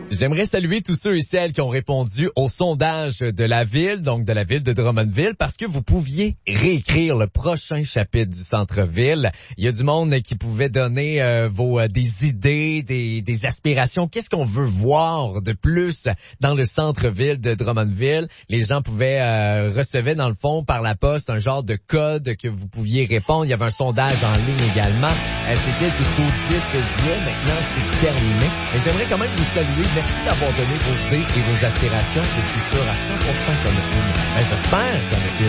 J'aimerais saluer tous ceux et celles qui ont répondu au sondage de la ville, donc de la ville de Drummondville, parce que vous pouviez réécrire le prochain chapitre du centre-ville. Il y a du monde qui pouvait donner des idées, des aspirations. Qu'est-ce qu'on veut voir de plus dans le centre-ville de Drummondville? Les gens pouvaient recevoir dans le fond par la poste un genre de code que vous pouviez répondre. Il y avait un sondage en ligne également. C'était jusqu'au 10 juillet. Maintenant, c'est terminé. Mais j'aimerais quand même vous saluer. Merci d'avoir donné vos idées et vos aspirations. Je suis sûr à 100% qu'il y en a une. J'espère qu'il y en a une.